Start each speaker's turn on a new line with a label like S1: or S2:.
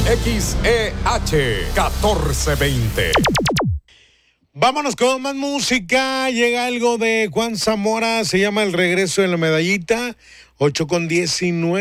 S1: XEH 1420.
S2: Vámonos con más música. Llega algo de Juan Zamora. Se llama El regreso de la medallita. 8:19.